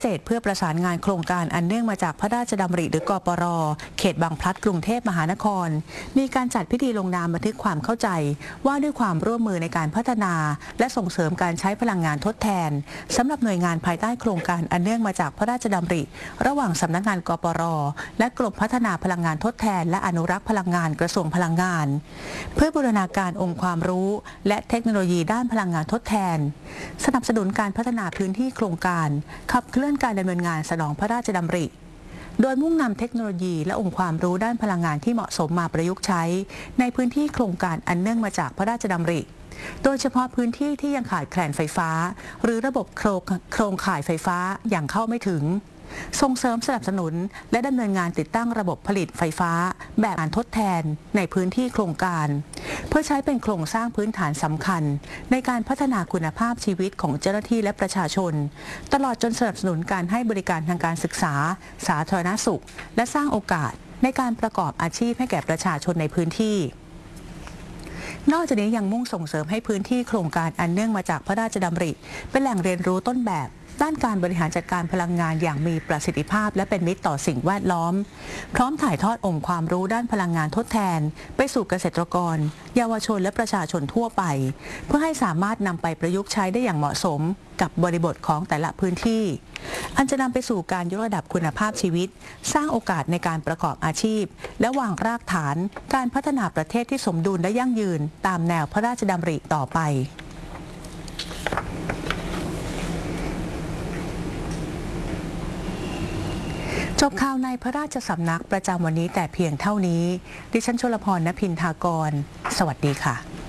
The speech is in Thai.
เศษเพื่อประสานงานโครงการอันเนื่องมาจากพระราชดำริหรือกปร.เขตบางพลัดกรุงเทพมหานครมีการจัดพิธีลงนามบันทึกความเข้าใจว่าด้วยความร่วมมือในการพัฒนาและส่งเสริมการใช้พลังงานทดแทนสำหรับหน่วยงานภายใต้โครงการอันเนื่องมาจากพระราชดำริระหว่างสำนักงานกปร.และกรมพัฒนาพลังงานทดแทนและอนุรักษ์พลังงานกระทรวงพลังงานเพื่อบูรณาการองค์ความรู้และเทคโนโลยีด้านพลังงานทดแทนสนับสนุนการพัฒนาพื้นที่โครงการขับเคลื่อนการดำเนินงานสนองพระราชดำริโดยมุ่งนำเทคโนโลยีและองค์ความรู้ด้านพลังงานที่เหมาะสมมาประยุกต์ใช้ในพื้นที่โครงการอันเนื่องมาจากพระราชดำริโดยเฉพาะพื้นที่ที่ยังขาดแคลนไฟฟ้าหรือระบบโครงข่ายไฟฟ้าอย่างเข้าไม่ถึงส่งเสริมสนับสนุนและดำเนินงานติดตั้งระบบผลิตไฟฟ้าแบบการทดแทนในพื้นที่โครงการเพื่อใช้เป็นโครงสร้างพื้นฐานสำคัญในการพัฒนาคุณภาพชีวิตของเจ้าหน้าที่และประชาชนตลอดจนสนับสนุนการให้บริการทางการศึกษาสาธารณสุขและสร้างโอกาสในการประกอบอาชีพให้แก่ประชาชนในพื้นที่นอกจากนี้ยังมุ่งส่งเสริมให้พื้นที่โครงการอันเนื่องมาจากพระราชดำริเป็นแหล่งเรียนรู้ต้นแบบด้านการบริหารจัดการพลังงานอย่างมีประสิทธิภาพและเป็นมิตรต่อสิ่งแวดล้อมพร้อมถ่ายทอดองค์ความรู้ด้านพลังงานทดแทนไปสู่เกษตรกรเยาวชนและประชาชนทั่วไปเพื่อให้สามารถนำไปประยุกต์ใช้ได้อย่างเหมาะสมกับบริบทของแต่ละพื้นที่อันจะนำไปสู่การยกระดับคุณภาพชีวิตสร้างโอกาสในการประกอบอาชีพและวางรากฐานการพัฒนาประเทศที่สมดุลและยั่งยืนตามแนวพระราชดำริต่อไปจบข่าวในพระราชสำนักประจำวันนี้แต่เพียงเท่านี้ดิฉันชลพร ณ พินทากรสวัสดีค่ะ